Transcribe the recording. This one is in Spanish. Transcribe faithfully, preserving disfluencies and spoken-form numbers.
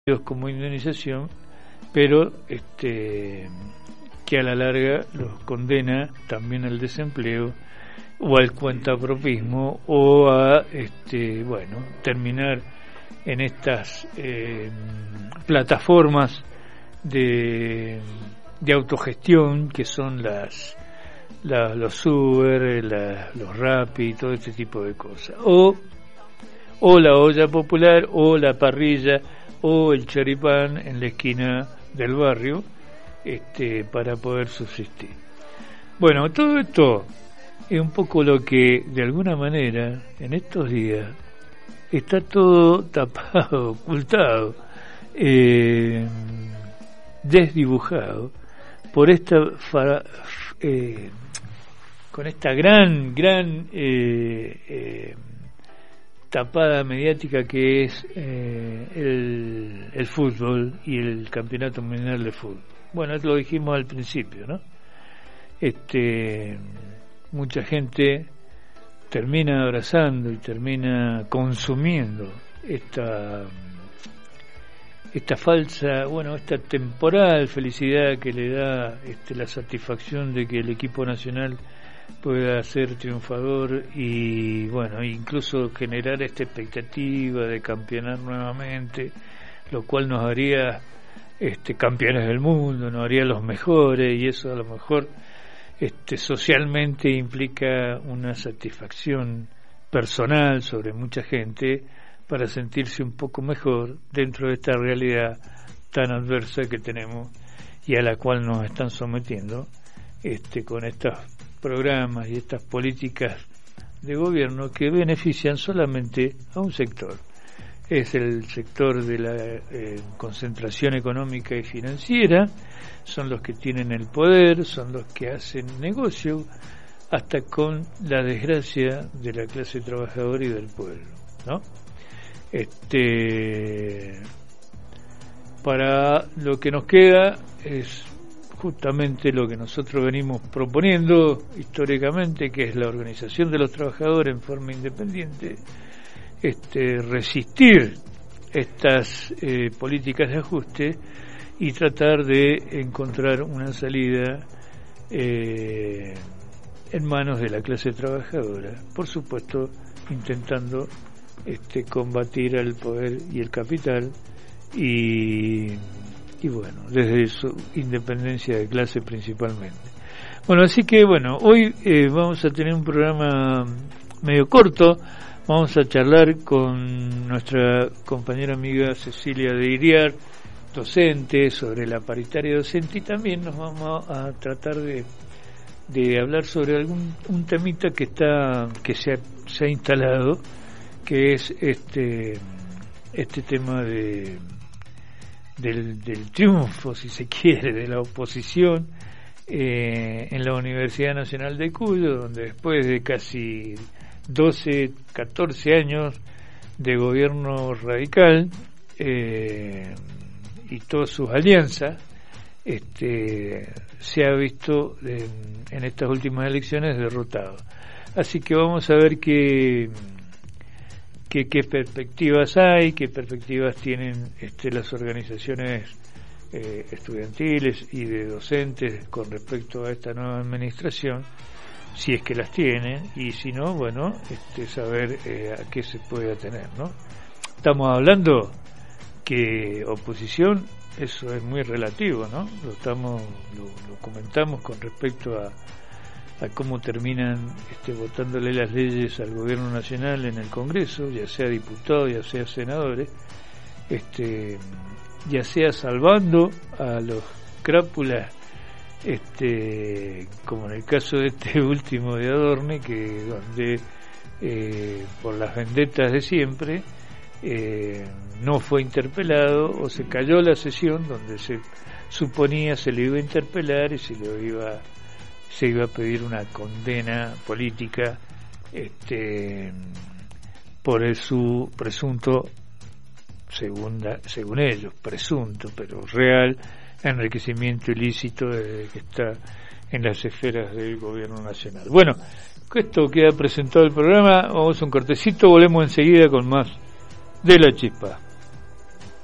como indemnización, pero este que a la larga los condena también al desempleo o al cuentapropismo o a este bueno terminar en estas eh, plataformas de, de autogestión que son las, las los Uber, la, los Rappi, todo este tipo de cosas, o o la olla popular o la parrilla o el choripán en la esquina del barrio, este, para poder subsistir. Bueno, todo esto es un poco lo que, de alguna manera, en estos días, está todo tapado, ocultado, eh, desdibujado, por esta, fara, eh, con esta gran, gran, eh, eh, tapada mediática que es eh, el, el fútbol y el campeonato mundial de fútbol. Bueno, lo dijimos al principio, ¿no? Este, mucha gente termina abrazando y termina consumiendo esta esta falsa, bueno, esta temporal felicidad que le da este, la satisfacción de que el equipo nacional pueda ser triunfador y bueno, incluso generar esta expectativa de campeonar nuevamente, lo cual nos haría este campeones del mundo, nos haría los mejores, y eso a lo mejor este socialmente implica una satisfacción personal sobre mucha gente para sentirse un poco mejor dentro de esta realidad tan adversa que tenemos y a la cual nos están sometiendo este con estas programas y estas políticas de gobierno que benefician solamente a un sector. Es el sector de la eh, concentración económica y financiera, son los que tienen el poder, son los que hacen negocio hasta con la desgracia de la clase trabajadora y del pueblo, ¿no? Este, para lo que nos queda es justamente lo que nosotros venimos proponiendo históricamente, que es la organización de los trabajadores en forma independiente, este, resistir estas eh, políticas de ajuste y tratar de encontrar una salida eh, en manos de la clase trabajadora, por supuesto intentando este, combatir al poder y el capital y y bueno, desde su independencia de clase principalmente. Bueno, así que bueno, hoy eh, vamos a tener un programa medio corto, vamos a charlar con nuestra compañera amiga Cecilia de Iriar, docente, sobre la paritaria docente, y también nos vamos a tratar de, de hablar sobre algún un temita que está que se ha, se ha instalado, que es este este tema de Del, del triunfo, si se quiere, de la oposición eh, en la Universidad Nacional de Cuyo, donde después de casi doce, catorce años de gobierno radical eh, y todas sus alianzas, este, se ha visto en, en estas últimas elecciones derrotado. Así que vamos a ver qué qué, qué perspectivas hay, qué perspectivas tienen este, las organizaciones eh, estudiantiles y de docentes con respecto a esta nueva administración, si es que las tienen, y si no, bueno, este, saber eh, a qué se puede atener, ¿no? Estamos hablando que oposición, eso es muy relativo, ¿no? Lo estamos, lo, lo comentamos con respecto a a cómo terminan este, votándole las leyes al gobierno nacional en el Congreso, ya sea diputados, ya sea senadores, este, ya sea salvando a los crápulas, este, como en el caso de este último de Adorni, que donde eh, por las vendetas de siempre eh, no fue interpelado, o se cayó la sesión donde se suponía se le iba a interpelar y se le iba se iba a pedir una condena política este por el, su presunto, según, la, según ellos, presunto, pero real, enriquecimiento ilícito de, que está en las esferas del gobierno nacional. Bueno, esto queda presentado el programa, vamos a un cortecito, volvemos enseguida con más de La Chispa.